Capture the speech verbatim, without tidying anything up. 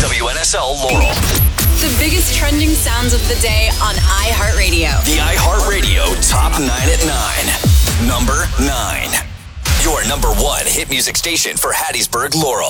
W N S L Laurel. The biggest trending sounds of the day on iHeartRadio. The iHeartRadio Top nine at nine. Number nine. Your number one hit music station for Hattiesburg, Laurel.